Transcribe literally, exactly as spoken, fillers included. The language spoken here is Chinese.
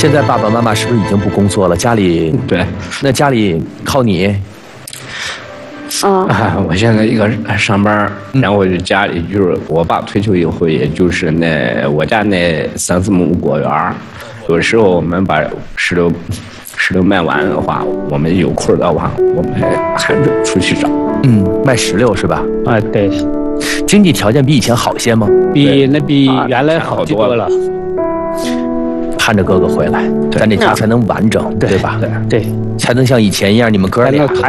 现在爸爸妈妈是不是已经不工作了？家里对， 那家里靠你。 嗯， 啊，我现在一个人上班，然后就家里就是我爸退休以后，也就是那我家那三四亩果园，有时候我们把石榴石榴卖完的话，我们有空的话，我们还是出去找。 嗯，卖石榴是吧？ 啊，对， 经济条件比以前好些吗？ 比那比啊原来好多了。 盼着哥哥回来，咱这家才能完整，对吧？ 对， 才能像以前一样，你们哥俩。